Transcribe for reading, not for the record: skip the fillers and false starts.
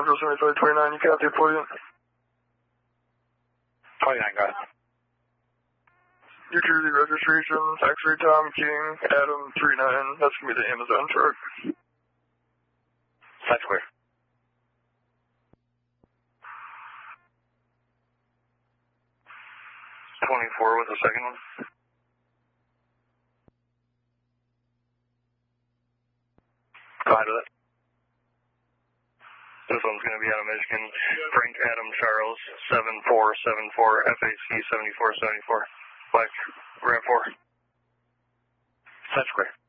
Central 7529, you copy, please. 29, got it. New Jersey registration, X-ray Tom King, Adam 39. That's going to be the Amazon truck. That's clear. $24 was the second one. Fine with it. This one's going to be out of Michigan. Frank Adam Charles, 7474, FAC 7474. Black, RAV4. That's clear.